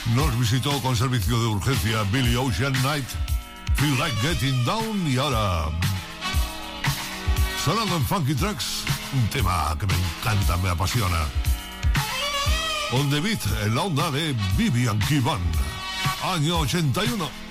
Nos visitó con servicio de urgencia Billy Ocean Night, Feel Like Getting Down, y ahora, sonando en Funky Tracks, un tema que me encanta, me apasiona. On the Beat, en la onda de Vivian Kivan, año 81.